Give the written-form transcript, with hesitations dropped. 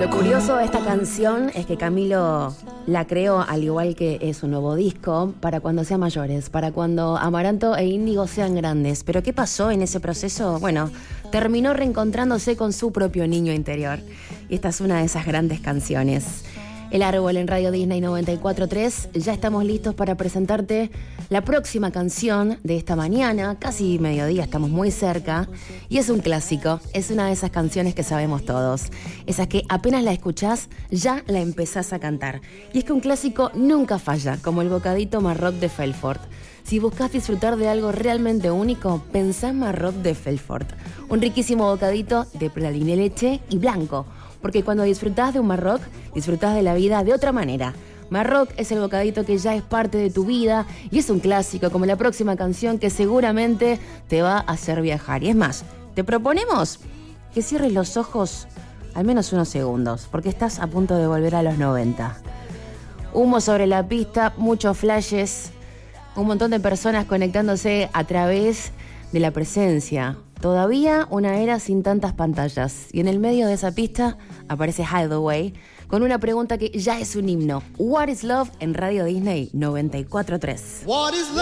Lo curioso de esta canción es que Camilo la creó, al igual que es su nuevo disco, para cuando sean mayores, para cuando Amaranto e Índigo sean grandes. ¿Pero qué pasó en ese proceso? Bueno, terminó reencontrándose con su propio niño interior. Y esta es una de esas grandes canciones. El Árbol en Radio Disney 94.3. Ya estamos listos para presentarte la próxima canción de esta mañana. Casi mediodía, estamos muy cerca. Y es un clásico. Es una de esas canciones que sabemos todos. Esas que apenas la escuchás, ya la empezás a cantar. Y es que un clásico nunca falla, como el bocadito Marroc de Felfort. Si buscas disfrutar de algo realmente único, pensá en Marroc de Felfort. Un riquísimo bocadito de praliné, leche y blanco. Porque cuando disfrutás de un Marroc, disfrutás de la vida de otra manera. Marroc es el bocadito que ya es parte de tu vida y es un clásico como la próxima canción que seguramente te va a hacer viajar. Y es más, te proponemos que cierres los ojos al menos unos segundos, porque estás a punto de volver a los 90. Humo sobre la pista, muchos flashes, un montón de personas conectándose a través de la presencia. Todavía una era sin tantas pantallas. Y en el medio de esa pista aparece Hideaway con una pregunta que ya es un himno. What is Love en Radio Disney 94.3.